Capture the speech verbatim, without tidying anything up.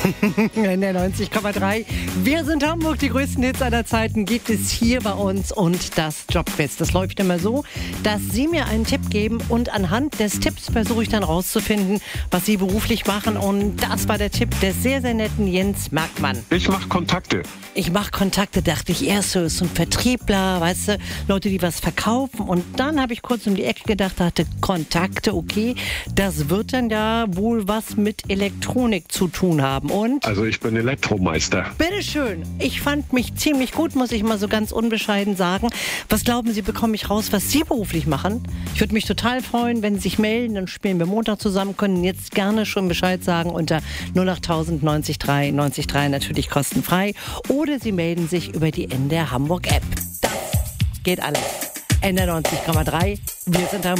In der neunzig Komma drei. Wir sind Hamburg. Die größten Hits aller Zeiten gibt es hier bei uns und das Jobquiz. Das läuft immer so, dass Sie mir einen Tipp geben und anhand des Tipps versuche ich dann rauszufinden, was Sie beruflich machen. Und das war der Tipp des sehr, sehr netten Jens Merkmann. Ich mache Kontakte. Ich mache Kontakte, dachte ich erst so, ist so ein Vertriebler, weißt du, Leute, die was verkaufen. Und dann habe ich kurz um die Ecke gedacht, dachte, Kontakte, okay, das wird dann ja wohl was mit Elektronik zu tun haben. Und? Also ich bin Elektromeister. Bitteschön. Ich fand mich ziemlich gut, muss ich mal so ganz unbescheiden sagen. Was glauben Sie, bekomme ich raus, was Sie beruflich machen? Ich würde mich total freuen, wenn Sie sich melden, dann spielen wir Montag zusammen, können jetzt gerne schon Bescheid sagen unter null acht tausend neunzig drei neunzig drei, natürlich kostenfrei. Oder Sie melden sich über die N D R Hamburg App. Das geht alles. N D R neunzig Komma drei. Wir sind Hamburg.